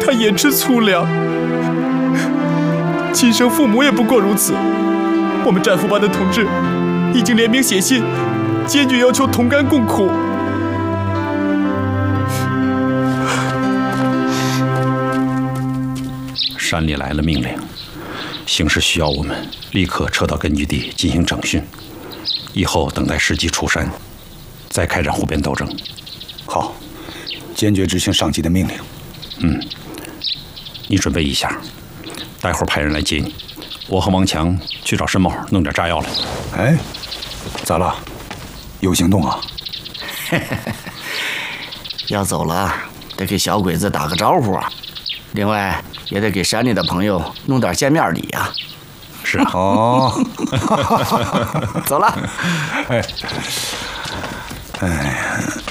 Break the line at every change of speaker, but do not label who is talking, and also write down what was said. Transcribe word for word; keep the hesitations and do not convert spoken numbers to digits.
他也吃粗粮，亲生父母也不过如此。我们战俘班的同志已经联名写信，坚决要求同甘共苦。
山里来了命令，形势需要我们立刻撤到根据地进行整训，以后等待时机出山，再开展湖边斗争。
好，坚决执行上级的命令。
嗯，你准备一下，待会儿派人来接你。我和王强去找申茂弄点炸药来。
哎，咋了？有行动啊？
要走了，得给小鬼子打个招呼啊。另外，也得给山里的朋友弄点见面礼呀。
是啊。
哦。
走了。
哎，哎呀。